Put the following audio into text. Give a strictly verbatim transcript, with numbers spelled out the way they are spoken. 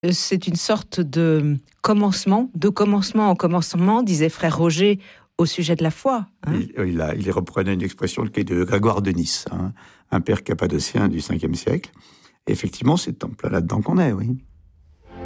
Euh, C'est une sorte de commencement, de commencement en commencement, disait frère Roger au sujet de la foi. Hein. Il, il, a, il reprenait une expression qui est de Grégoire de Nice, hein, un père cappadocien du cinquième siècle. Et effectivement, c'est en plein là-dedans qu'on est, oui.